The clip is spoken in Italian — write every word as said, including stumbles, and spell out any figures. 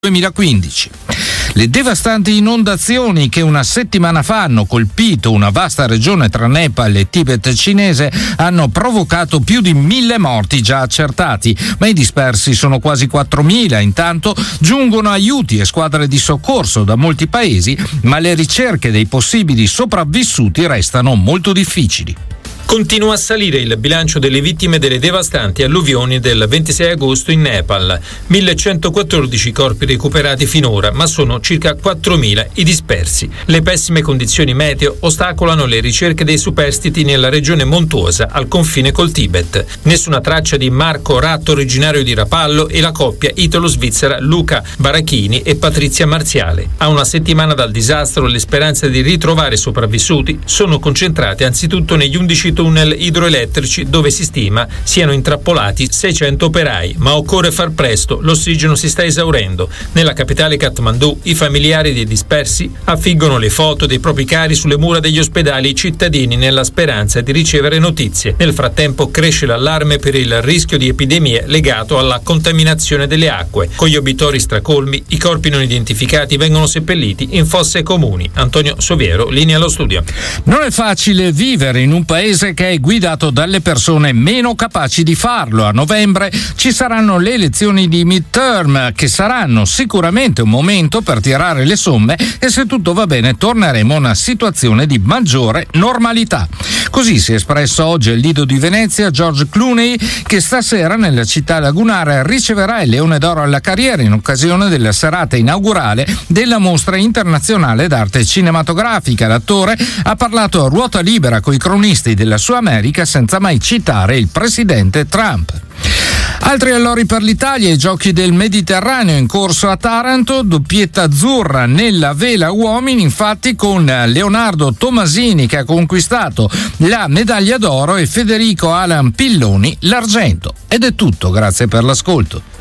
duemilaquindici. Le devastanti inondazioni che una settimana fa hanno colpito una vasta regione tra Nepal e Tibet cinese hanno provocato più di mille morti già accertati, ma i dispersi sono quasi quattromila. Intanto giungono aiuti e squadre di soccorso da molti paesi, ma le ricerche dei possibili sopravvissuti restano molto difficili. Continua a salire il bilancio delle vittime delle devastanti alluvioni del ventisei agosto in Nepal. millecentoquattordici corpi recuperati finora, ma sono circa quattromila i dispersi. Le pessime condizioni meteo ostacolano le ricerche dei superstiti nella regione montuosa al confine col Tibet. Nessuna traccia di Marco Ratto, originario di Rapallo, e la coppia italo-svizzera Luca Barachini e Patrizia Marziale. A una settimana dal disastro, le speranze di ritrovare sopravvissuti sono concentrate anzitutto negli undici tunnel idroelettrici dove si stima siano intrappolati seicento operai, ma occorre far presto, l'ossigeno si sta esaurendo. Nella capitale Kathmandu i familiari dei dispersi affiggono le foto dei propri cari sulle mura degli ospedali cittadini nella speranza di ricevere notizie. Nel frattempo cresce l'allarme per il rischio di epidemie legato alla contaminazione delle acque. Con gli obitori stracolmi, i corpi non identificati vengono seppelliti in fosse comuni. Antonio Soviero, linea allo studio. Non è facile vivere in un paese che è guidato dalle persone meno capaci di farlo. A novembre ci saranno le elezioni di midterm, che saranno sicuramente un momento per tirare le somme e, se tutto va bene, torneremo a una situazione di maggiore normalità. Così si è espresso oggi al Lido di Venezia George Clooney, che stasera nella città lagunare riceverà il Leone d'Oro alla carriera in occasione della serata inaugurale della Mostra Internazionale d'Arte Cinematografica. L'attore ha parlato a ruota libera coi cronisti della sua America senza mai citare il presidente Trump. Altri allori per l'Italia, i giochi del Mediterraneo in corso a Taranto, doppietta azzurra nella vela uomini, infatti, con Leonardo Tomasini che ha conquistato la medaglia d'oro e Federico Alan Pilloni l'argento. Ed è tutto, grazie per l'ascolto.